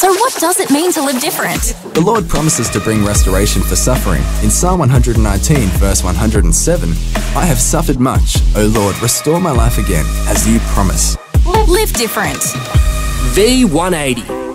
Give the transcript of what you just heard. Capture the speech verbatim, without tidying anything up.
So what does it mean to live different? The Lord promises to bring restoration for suffering. In Psalm one hundred nineteen, verse one hundred seven, I have suffered much. O Lord, restore my life again, as you promise. Live different. V one eighty.